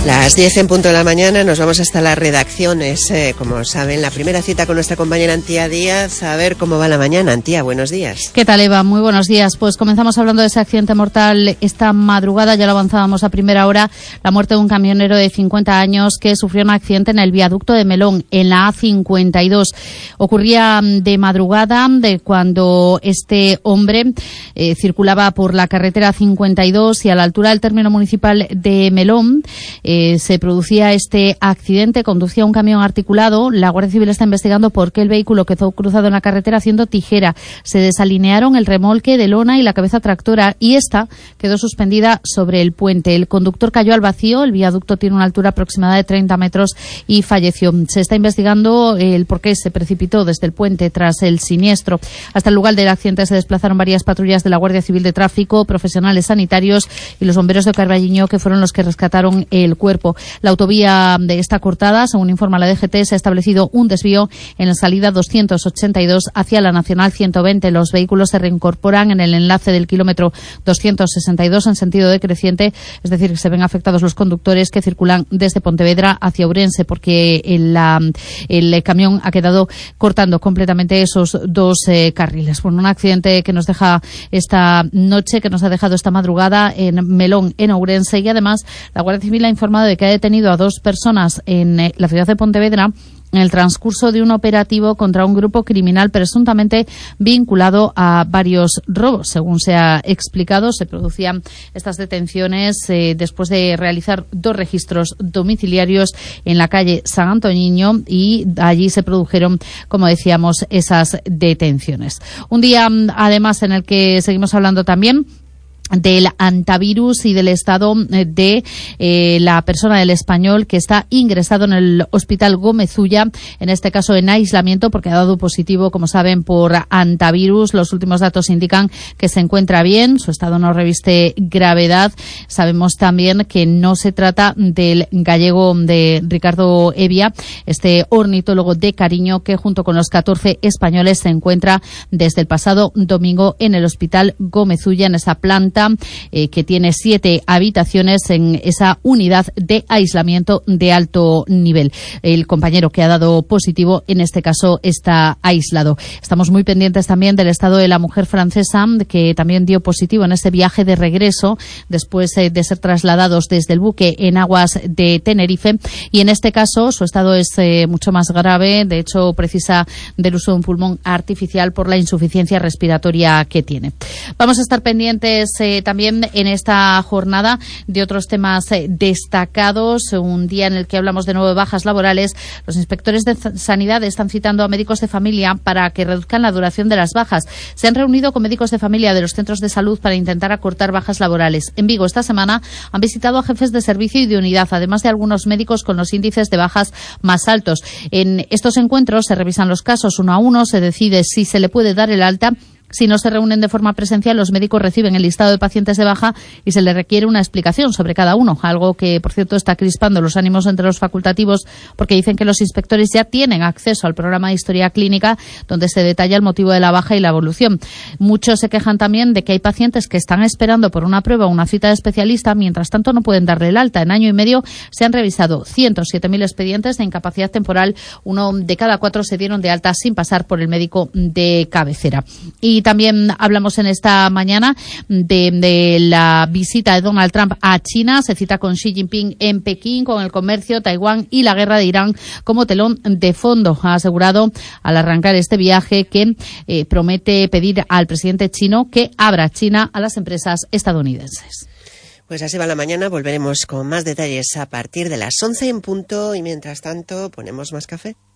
Las 10 en punto de la mañana, nos vamos hasta las redacciones. Como saben, la primera cita con nuestra compañera Antía Díaz, a ver cómo va la mañana. Antía, buenos días. ¿Qué tal, Eva? Muy buenos días. Pues comenzamos hablando de ese accidente mortal esta madrugada, ya lo avanzábamos a primera hora, la muerte de un camionero de 50 años que sufrió un accidente en el viaducto de Melón, en la A52. Ocurría de madrugada, de cuando este hombre circulaba por la carretera 52 y a la altura del término municipal de Melón, se producía este accidente, conducía un camión articulado. La Guardia Civil está investigando por qué el vehículo quedó cruzado en la carretera haciendo tijera. Se desalinearon el remolque de lona y la cabeza tractora y esta quedó suspendida sobre el puente. El conductor cayó al vacío, el viaducto tiene una altura aproximada de 30 metros y falleció. Se está investigando el por qué se precipitó desde el puente tras el siniestro. Hasta el lugar del accidente se desplazaron varias patrullas de la Guardia Civil de Tráfico, profesionales sanitarios y los bomberos de Carballiño, que fueron los que rescataron el cuerpo. La autovía está cortada, según informa la DGT, se ha establecido un desvío en la salida 282 hacia la Nacional 120. Los vehículos se reincorporan en el enlace del kilómetro 262 en sentido decreciente, es decir, que se ven afectados los conductores que circulan desde Pontevedra hacia Ourense, porque el camión ha quedado cortando completamente esos dos carriles. Bueno, un accidente que nos deja esta noche, que nos ha dejado esta madrugada en Melón, en Ourense, y además la Guardia Civil ha informado de que ha detenido a 2 personas en la ciudad de Pontevedra en el transcurso de un operativo contra un grupo criminal presuntamente vinculado a varios robos. Según se ha explicado, se producían estas detenciones después de realizar 2 registros domiciliarios en la calle San Antoniño, y allí se produjeron, como decíamos, esas detenciones. Un día, además, en el que seguimos hablando también del antivirus y del estado de la persona del Español que está ingresado en el Hospital Gómez Ulla, en este caso en aislamiento porque ha dado positivo, como saben, por antivirus. Los últimos datos indican que se encuentra bien, su estado no reviste gravedad. Sabemos también que no se trata del gallego de Ricardo Evia, este ornitólogo de cariño que junto con los 14 españoles se encuentra desde el pasado domingo en el Hospital Gómez Ulla, en esa planta que tiene 7 habitaciones en esa unidad de aislamiento de alto nivel. El compañero que ha dado positivo, en este caso, está aislado. Estamos muy pendientes también del estado de la mujer francesa, que también dio positivo en ese viaje de regreso después de ser trasladados desde el buque en aguas de Tenerife, y en este caso su estado es mucho más grave. De hecho, precisa del uso de un pulmón artificial por la insuficiencia respiratoria que tiene. Vamos a estar pendientes también en esta jornada de otros temas destacados. Un día en el que hablamos de nuevo de bajas laborales. Los inspectores de sanidad están citando a médicos de familia para que reduzcan la duración de las bajas. Se han reunido con médicos de familia de los centros de salud para intentar acortar bajas laborales. En Vigo esta semana han visitado a jefes de servicio y de unidad, además de algunos médicos con los índices de bajas más altos. En estos encuentros se revisan los casos uno a uno, se decide si se le puede dar el alta. Si no se reúnen de forma presencial, los médicos reciben el listado de pacientes de baja y se les requiere una explicación sobre cada uno, algo que, por cierto, está crispando los ánimos entre los facultativos, porque dicen que los inspectores ya tienen acceso al programa de historia clínica, donde se detalla el motivo de la baja y la evolución. Muchos se quejan también de que hay pacientes que están esperando por una prueba o una cita de especialista, mientras tanto no pueden darle el alta. En año y medio se han revisado 107.000 expedientes de incapacidad temporal. 1 de cada 4 se dieron de alta sin pasar por el médico de cabecera. Y también hablamos en esta mañana de la visita de Donald Trump a China. Se cita con Xi Jinping en Pekín, con el comercio, Taiwán y la guerra de Irán como telón de fondo. Ha asegurado al arrancar este viaje que promete pedir al presidente chino que abra China a las empresas estadounidenses. Pues así va la mañana. Volveremos con más detalles a partir de las 11 en punto y mientras tanto ponemos más café.